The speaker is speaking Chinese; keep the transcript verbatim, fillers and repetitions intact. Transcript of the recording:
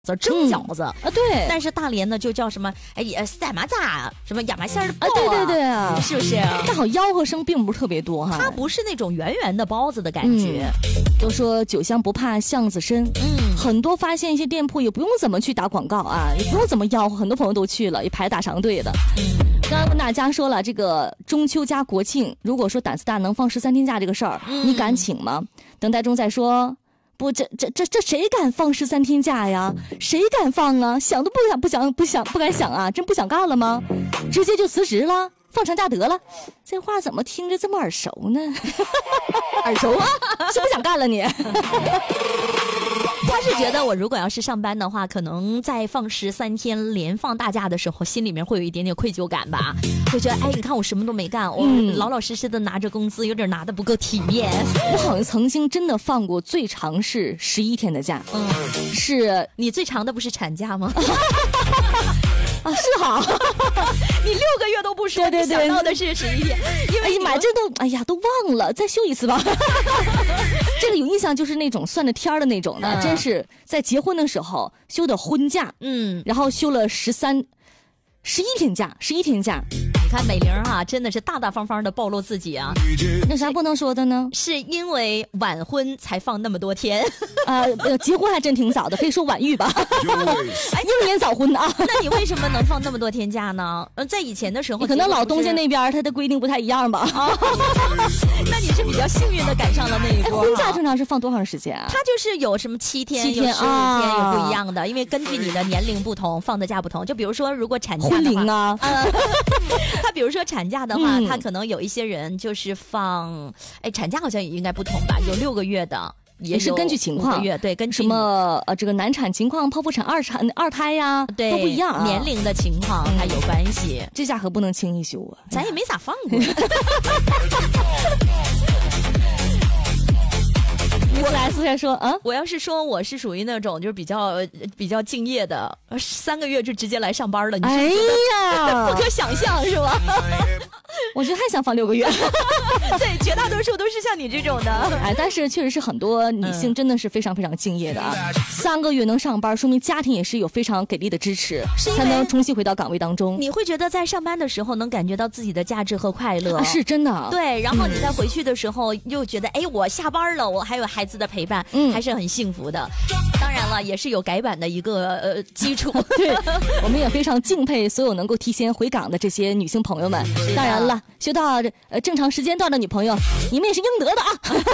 蒸饺子、 嗯、啊，对。 但是大连呢就叫什么哎呀三麻炸，什么亚麻馅的包啊， 对对对啊， 是不是？ 但好吆喝声并不是特别多哈， 它不是那种圆圆的包子的感觉。 嗯、都说酒香不怕巷子深， 嗯， 很多发现一些店铺也不用怎么去打广告啊，也不用怎么吆喝，很多朋友都去了，也排大长队的。嗯，刚刚跟大家说了，这个中秋加国庆，如果说胆子大能放十三天假这个事儿，嗯、你敢请吗？等待中再说。不，这这这这谁敢放十三天假呀？谁敢放啊？想都不想不想不想不敢想啊！真不想干了吗？直接就辞职了，放长假得了。这话怎么听着这么耳熟呢？耳熟啊？是不想干了你？ 他是觉得我如果要是上班的话，可能在放十三天连放大假的时候，心里面会有一点点愧疚感吧，会觉得哎，你看我什么都没干，我老老实实的拿着工资，有点拿的不够体面。 我好像曾经真的放过最长是十一天的假。嗯，是你最长的不是产假吗？ 啊，是好， 你六个月都不说， 对对对， 想到的是十一天，因为哎呀妈，这都哎呀都忘了，再休一次吧。这个有印象，就是那种算着天的那种的，嗯、真是在结婚的时候休的婚假，嗯，然后休了十三、十一天假，十一天假。 你看美玲啊，真的是大大方方的暴露自己啊。 有啥不能说的呢？ 是因为晚婚才放那么多天。 呃，结婚还真挺早的，可以说晚育吧。英年早婚啊。 那你为什么能放那么多天假呢？呃，在以前的时候， 可能老东家那边他的规定不太一样吧。 哦、那你是比较幸运的赶上了那一波。 婚假正常是放多长时间啊？ 它就是有什么七天、 七天、 有十五天，有不一样的，因为根据你的年龄不同，放的假不同。就比如说，如果产假的话， 婚龄啊， 呃，他比如说产假的话， 嗯、 他可能有一些人就是放，哎，产假好像也应该不同吧？有六个月的。 也是根据情况， 月对，根据什么呃这个难产情况、剖腹产、二产、二胎呀， 对， 都不一样啊， 年龄的情况它有关系。 嗯、这下可不能轻易休啊， 咱也没咋放过。 我来四才说啊， 我要是说我是属于那种就是比较比较敬业的，三个月就直接来上班了，你哎呀， 不可想象是吧？ 我觉得还想放六个月。 对，绝大多数都是像你这种的。 哎，但是确实是很多女性真的是非常非常敬业的啊！嗯、三个月能上班，说明家庭也是有非常给力的支持，才能重新回到岗位当中。 你会觉得在上班的时候能感觉到自己的价值和快乐， 啊、是真的。 对，然后你再回去的时候又觉得，哎，我下班了，我还有孩子的陪伴，嗯，还是很幸福的。当然了，也是有改版的一个呃基础。 对，我们也非常敬佩所有能够提前回岗的这些女性朋友们。当然了，休到呃正常时间段的女朋友，你们也是应得的啊。